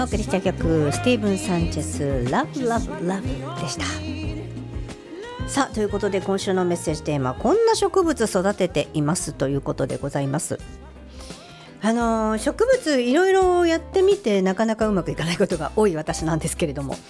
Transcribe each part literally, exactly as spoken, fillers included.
お送りした曲、スティーブン・サンチェス Love Love Love でした。さあということで、今週のメッセージテーマ、こんな植物育てていますということでございます。あのー、植物いろいろやってみてなかなかうまくいかないことが多い私なんですけれども、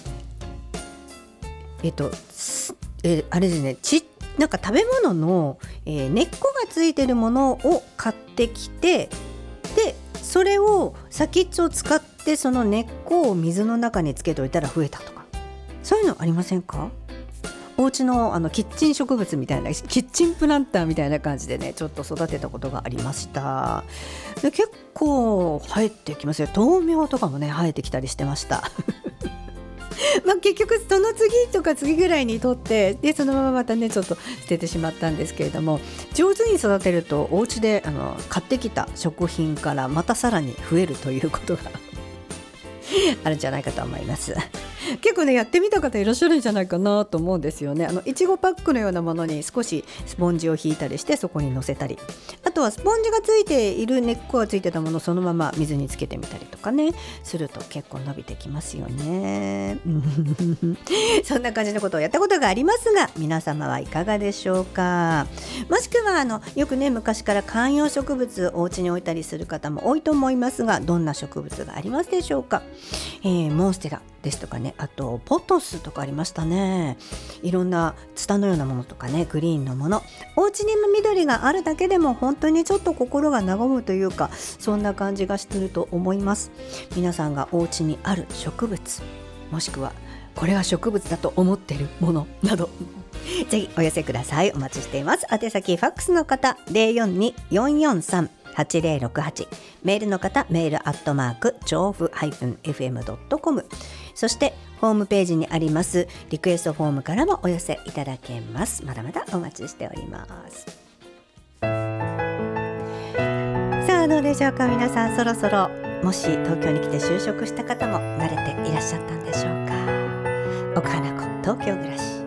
えっと、えー、あれですね、ちなんか食べ物の、えー、根っこがついてるものを買ってきて、でそれを先っちょを使ってその根っこを水の中につけておいたら増えたとか、そういうのありませんか？お家のあのキッチン植物みたいな、キッチンプランターみたいな感じでね、ちょっと育てたことがありました。で結構生えてきますよ。豆苗とかもね生えてきたりしてましたまあ結局その次とか次ぐらいに取って、でそのまままたねちょっと捨ててしまったんですけれども、上手に育てるとお家であの買ってきた食品からまたさらに増えるということがあるんじゃないかと思います。結構ねやってみた方いらっしゃるんじゃないかなと思うんですよね。あのいちごパックのようなものに少しスポンジを引いたりしてそこに乗せたり、あとはスポンジがついている根っこがついてたものをそのまま水につけてみたりとかねすると結構伸びてきますよねそんな感じのことをやったことがありますが、皆様はいかがでしょうか。もしくはあのよくね昔から観葉植物お家に置いたりする方も多いと思いますが、どんな植物がありますでしょうか。えー、モンステラですとかね、あとポトスとかありましたね。いろんなツタのようなものとかね、グリーンのもの、お家に緑があるだけでも本当にちょっと心が和むというか、そんな感じがすると思います。皆さんがお家にある植物、もしくはこれは植物だと思っているものなどぜひお寄せください。お待ちしています。宛先ファックスの方 ゼロよんに よんよんさん はちゼロろくはち、メールの方メールアットマーク調布 エフエムドットコム、 そしてホームページにありますリクエストフォームからもお寄せいただけます。まだまだお待ちしております。さあどうでしょうか皆さん、そろそろもし東京に来て就職した方も慣れていらっしゃったんでしょうか。奥花子東京暮らし。